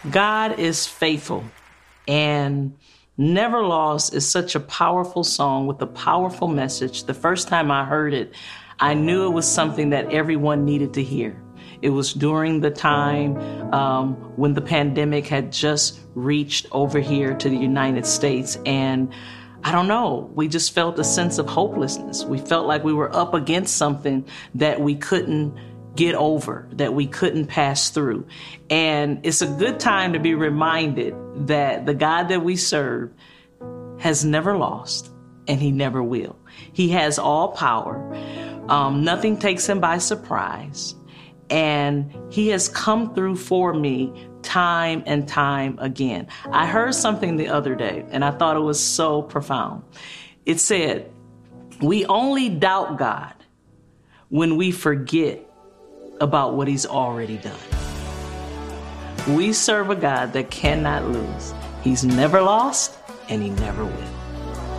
God is faithful, and Never Lost is such a powerful song with a powerful message. The first time I heard it, I knew it was something that everyone needed to hear. It was during the time when the pandemic had just reached over here to the United States, and I don't know, we just felt a sense of hopelessness. We felt like we were up against something that we couldn't get over, that we couldn't pass through. And it's a good time to be reminded that the God that we serve has never lost, and he never will. He has all power. Nothing takes him by surprise. And he has come through for me time and time again. I heard something the other day, and I thought it was so profound. It said, we only doubt God when we forget about what he's already done. We serve a God that cannot lose. He's never lost, and he never will.